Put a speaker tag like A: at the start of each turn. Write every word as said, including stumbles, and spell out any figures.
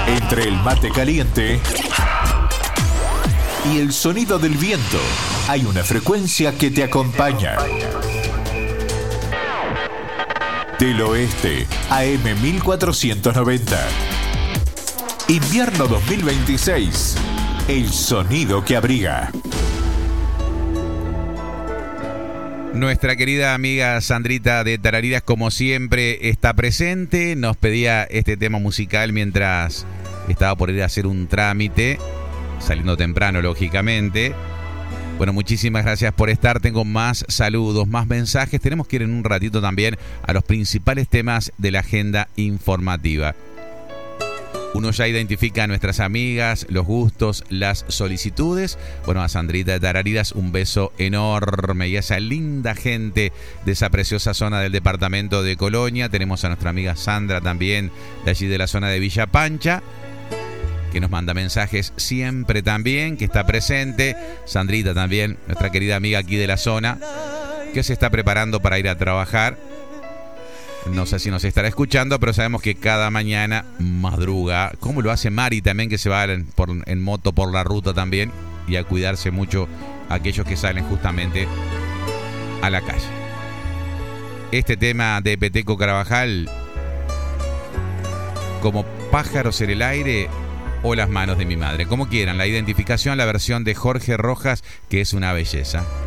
A: Entre el mate caliente y el sonido del viento, hay una frecuencia que te acompaña. Del Oeste, A M mil cuatrocientos noventa. Invierno dos mil veintiséis. El sonido que abriga.
B: Nuestra querida amiga Sandrita de Tarariras, como siempre, está presente. Nos pedía este tema musical mientras estaba por ir a hacer un trámite, saliendo temprano, lógicamente. Bueno, muchísimas gracias por estar. Tengo más saludos, más mensajes. Tenemos que ir en un ratito también a los principales temas de la agenda informativa. Uno ya identifica a nuestras amigas, los gustos, las solicitudes. Bueno, a Sandrita de Tarariras, un beso enorme. Y a esa linda gente de esa preciosa zona del departamento de Colonia. Tenemos a nuestra amiga Sandra también, de allí de la zona de Villa Pancha, que nos manda mensajes siempre también, que está presente. Sandrita también, nuestra querida amiga aquí de la zona, que se está preparando para ir a trabajar. No sé si nos estará escuchando, pero sabemos que cada mañana madruga, como lo hace Mari también, que se va en, por, en moto por la ruta también, y a cuidarse mucho a aquellos que salen justamente a la calle. Este tema de Peteco Carabajal, como pájaros en el aire o las manos de mi madre, como quieran, la identificación, la versión de Jorge Rojas, que es una belleza.